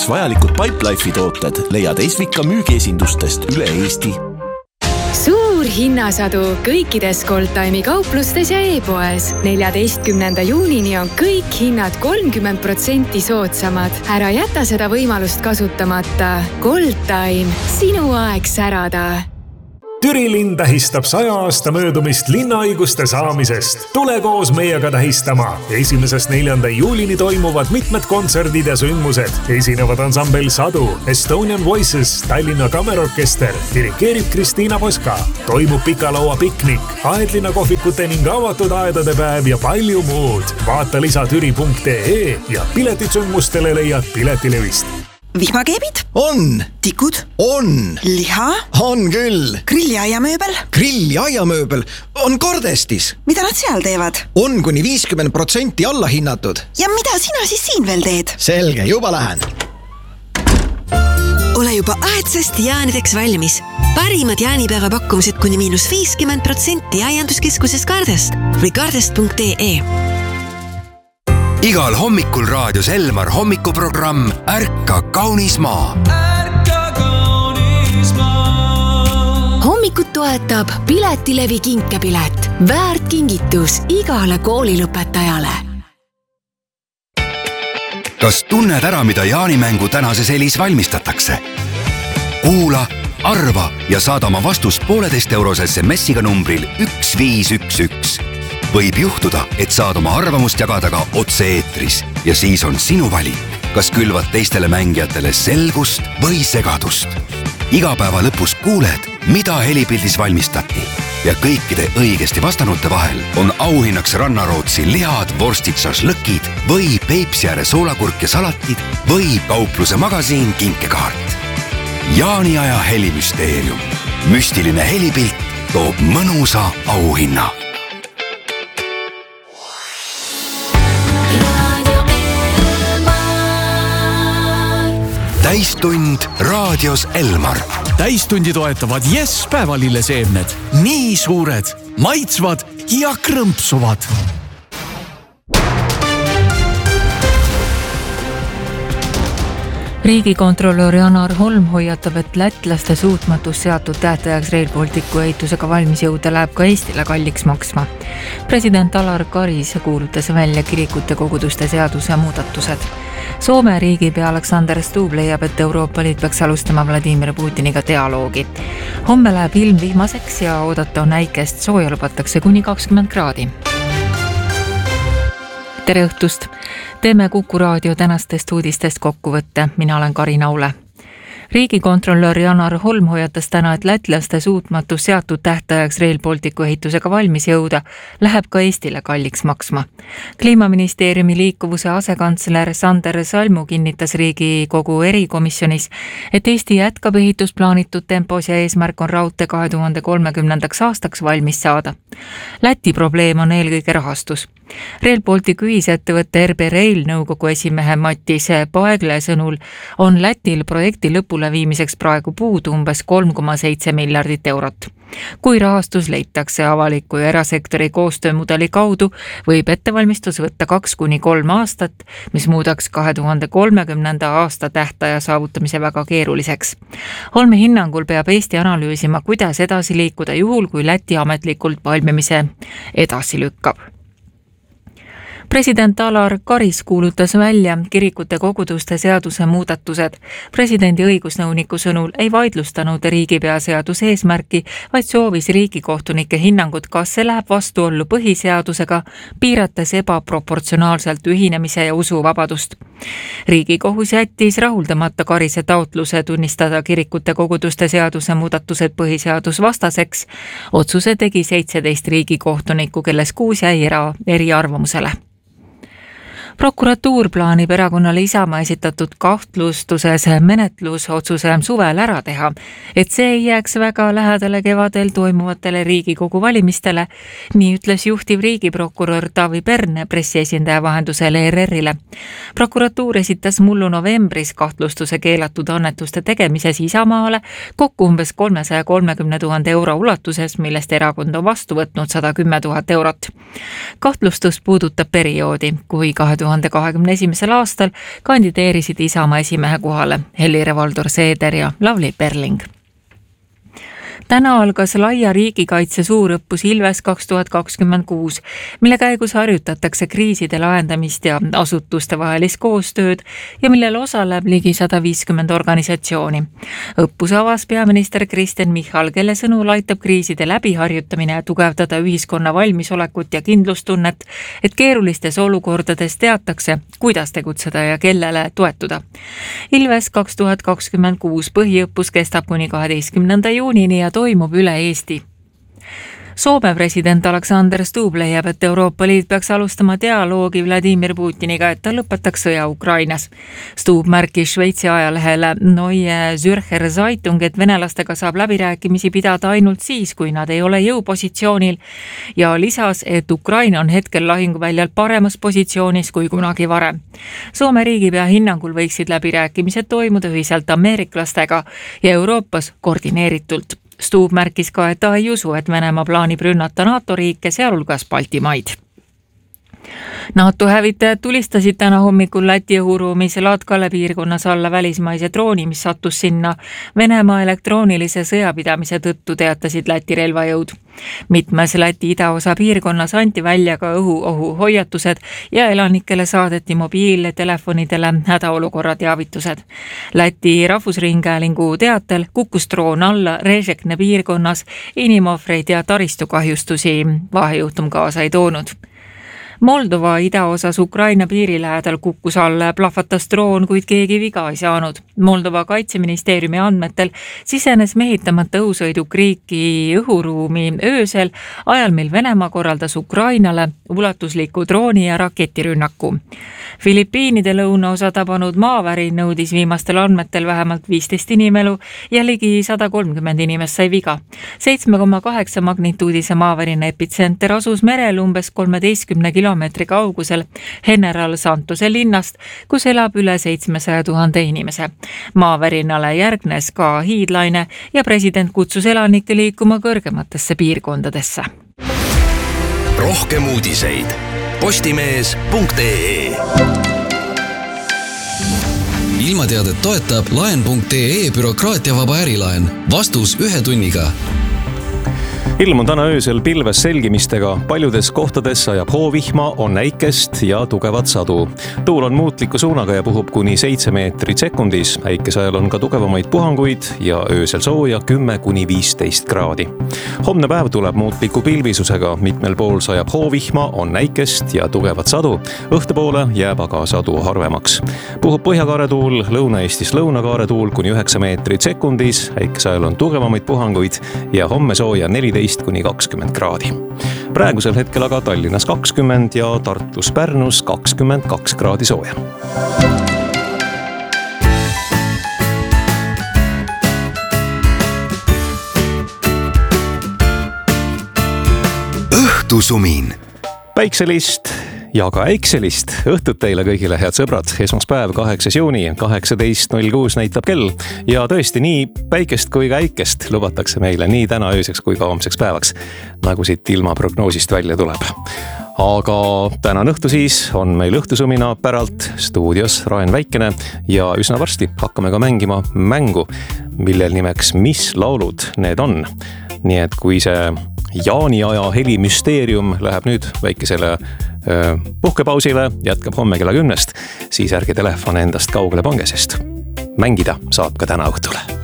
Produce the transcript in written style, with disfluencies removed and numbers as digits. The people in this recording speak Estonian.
Vajalikud Pipelife'i tooted leiad Esvika müügiesindustest üle Eesti. Suur hinnasadu kõikides Goldtime'i kauplustes ja e-poes. 14. juunini on kõik hinnad 30% soodsamad. Ära jäta seda võimalust kasutamata. Goldtime, sinu aeg särada. Türi linn tähistab 100 aasta möödumist linnaõiguste saamisest. Tule koos meiega tähistama. 1.–4. juulini toimuvad mitmed kontserdid ja sündmused. Esinevad ansambel Sadu, Estonian Voices, Tallinna Kammerorkester, dirikeerib Kristiina Poska. Toimub pikalaua piknik, aedlinna kohvikute ning avatud aedade päev ja palju muud. Vaata lisa türi.ee ja piletid sündmustele leiad Piletilevist. Vihmakeebid? On. Tikud? On. Liha? On küll. Grilliaiamööbel? Grilliaiamööbel on Kordestis. Mida nad seal teevad? On kuni 50% alla hinnatud. Ja mida sina siis siin veel teed? Selge, juba lähen. Ole juba aedsast jäänideks valmis. Parimad jäänibäeva pakkumised kuni -50% aianduskeskuses Kardest või kardest.ee. Igal hommikul raadios Elmar hommikuprogramm Ärka kaunis maa. Hommikut toetab Piletilevi kinkepilet. Väärt kingitus igale koolilõpetajale. Kas tunned ära, mida jaanimängu tänases elis valmistatakse? Kuula, arva ja saada oma vastus 1,5 eurose SMS-iga numbril 1511. Võib juhtuda, et saad oma arvamust jagada ka otse-eetris ja siis on sinu valik, kas külvad teistele mängijatele selgust või segadust. Iga päeva lõpus kuuled, mida helipildis valmistati ja kõikide õigesti vastanute vahel on auhinnaks Rannarootsi lihad, vorstid, šašlõkid või Peipsiääre soolakurk ja salatid või kaupluse magasiin kinkekaart. Jaaniaja helimüsteerium. Müstiline helipilt toob mõnusa auhinna. Täistund raadios Elmar. Täistundi toetavad Yes päevalilleseemned. Nii suured, maitsvad ja krõmpsuvad. Riigikontrolör Janar Holm hoiatab, et lätlaste suutmatus seatud tähtajaks Rail Balticu ehitusega valmis jõuda läheb ka Eestile kalliks maksma. President Alar Karis kuulutas välja kirikute koguduste seaduse muudatused. Soome riigipea Alexander Stubb leiab, et Euroopa Liit peaks alustama Vladimir Putiniga dialoogi. Homme läheb ilm vihmaseks ja oodata on äikest, sooja lubatakse kuni 20 kraadi. Tere õhtust! Teeme Kuku raadio tänastest uudistest kokkuvõtte. Mina olen Karin Aule. Riigikontrolör Janar Holm hoiatas täna, et lätlaste suutmatus seatud tähtajaks Rail Balticu ehitusega valmis jõuda läheb ka Eestile kalliks maksma. Kliimaministeeriumi liikuvuse asekantsler Sander Salmu kinnitas Riigikogu erikomisjonis, et Eesti jätkab ehitusplaanitud tempos ja eesmärk on raudtee 2030. aastaks valmis saada. Läti probleem on eelkõige rahastus. Rail Balticu ühisettevõtte RB Rail nõukogu esimehe Mattis Paegle sõnul on Lätil projekti lõpuleviimiseks praegu puudu umbes 3,7 miljardit eurot. Kui rahastus leitakse avaliku ja erasektori koostöömudeli kaudu, võib ettevalmistus võtta 2–3 aastat, mis muudaks 2030. aasta tähtaja saavutamise väga keeruliseks. Holmi hinnangul peab Eesti analüüsima, kuidas edasi liikuda juhul, kui Läti ametlikult valmimise edasi lükkab. President Alar Karis kuulutas välja kirikute koguduste seaduse muudatused. Presidendi õigusnõuniku sõnul ei vaidlustanud riigipea seaduse eesmärki, vaid soovis riigikohtunike hinnangut, kas see läheb vastuollu põhiseadusega, piirates ebaproportsionaalselt ühinemise ja usuvabadust. Riigikohus jättis rahuldamata Karise taotluse tunnistada kirikute koguduste seaduse muudatused põhiseadusvastaseks. Otsuse tegi 17 riigikohtunikku, kelles 6 jäi eriarvamusele. Prokuratuur plaanib erakonnale Isamaa esitatud kahtlustuses menetlusotsuse suvel ära teha, et see ei jääks väga lähedale kevadel toimuvatele Riigikogu valimistele, nii ütles juhtiv riigiprokurör Taavi Pern pressiesindaja vahendusel ERR-ile. Prokuratuur esitas mullu novembris kahtlustuse keelatud annetuste tegemises Isamaale kokku umbes 330 000 euro ulatuses, millest erakond on vastu võtnud 110 000 eurot. Kahtlustus puudutab perioodi, kui 2021. aastal kandideerisid Isamaa esimehe kohale Helir-Valdor Seeder ja Lavly Perling. Täna algas laia riigikaitse suurõppus Ilves 2026, mille käigus harjutatakse kriiside lahendamist ja asutuste vahelist koostööd ja millel osaleb ligi 150 organisatsiooni. Õppuse avas peaminister Kristen Michal, kelle sõnul aitab kriiside läbiharjutamine tugevdada ühiskonna valmisolekut ja kindlustunnet, et keerulistes olukordades teatakse, kuidas tegutseda ja kellele toetuda. Ilves 2026 põhiõppus kestab kuni 12. juunini ja toimub üle Eesti. Soome president Alexander Stubb leiab, et Euroopa Liit peaks alustama dialoogi Vladimir Putiniga, et ta lõpetaks sõja Ukrainas. Stubb märkis Šveitsi ajalehele Neue Zürcher Zeitung, et venelastega saab läbirääkimisi pidada ainult siis, kui nad ei ole jõupositsioonil ja lisas, et Ukraina on hetkel lahinguväljal paremas positsioonis kui kunagi varem. Soome riigipea hinnangul võiksid läbirääkimised toimuda ühiselt ameeriklastega ja Euroopas koordineeritult. Stubb märkis ka, et ta ei usu, et Venemaa plaanib rünnata NATO riike, sealhulgas Baltimaid. NATO hävitajad tulistasid täna hommikul Läti õhuruumis Latkale piirkonnas alla välismaise drooni, mis sattus sinna Venemaa elektroonilise sõjapidamise tõttu, teatasid Läti relvajõud. Mitmes Läti idaosa piirkonnas anti välja ka õhuohu hoiatused ja elanikele saadeti mobiiltelefonidele hädaolukorra teavitused. Läti rahvusringhäälingu teatel kukkus droon alla Režekne piirkonnas, inimohvreid ja taristukahjustusi vahejuhtum kaasa ei toonud. Moldova idaosas Ukraina piiri lähedal kukkus alla, plahvatas droon, kuid keegi viga ei saanud. Moldova kaitseministeeriumi andmetel sisenes mehitamata õhusõiduk riiki õhuruumi öösel, ajal mil Venemaa korraldas Ukrainale ulatusliku drooni ja raketirünnaku. Filipiinide lõunaosa tabanud maavärin nõudis viimastel andmetel vähemalt 15 inimelu ja ligi 130 inimest sai viga. 7,8 magnituudise maavärina epitsenter asus merel umbes 13 kilomeetri kaugusel General Santose linnast, kus elab üle 700 000 inimese. Maavärinale järgnes ka hiidlaine ja president kutsus elanikke liikuma kõrgematesse piirkondadesse. Rohkem uudiseid postimees.ee. Ilmateadet toetab laen.ee bürokraatiavaba ärilaen. Vastus 1 tunniga. Ilm on täna öösel pilves selgimistega. Paljudes kohtades sajab hoovihma, on äikest ja tugevat sadu. Tuul on muutliku suunaga ja puhub kuni 7 meetrit sekundis. Äikesajal on ka tugevamaid puhanguid ja öösel sooja 10–15 kraadi. Homne päev tuleb muutliku pilvisusega. Mitmel pool sajab hoovihma, on äikest ja tugevat sadu. Õhtupoole jääb aga sadu harvemaks. Puhub põhjakaaretuul, Lõuna-Eestis lõunakaaretuul kuni 9 meetrit sekundis. Äikesajal on tugevamaid puhanguid ja homme sooja 14–20 kraadi. Praegusel hetkel aga Tallinnas 20 ja Tartus Pärnus 22 kraadi sooja. Õhtusumin. Päikselist ja ka äikselist õhtut teile kõigile, head sõbrad. Esmaspäev 8. juuni, 18.06 näitab kell ja tõesti nii päikest kui ka äikest lubatakse meile nii täna ööseks kui ka homseks päevaks, nagu siit ilmaprognoosist välja tuleb. Aga tänan õhtu siis on meil õhtusumina päralt stuudios Raen Väikene ja üsna varsti hakkame ka mängima mängu, millel nimeks Mis laulud need on. Nii et kui see jaaniaja helimüsteerium läheb nüüd väikesele puhkepausile, jätkab homme kella 10, siis ärge telefone endast kaugele pange, sest mängida saab ka täna õhtule.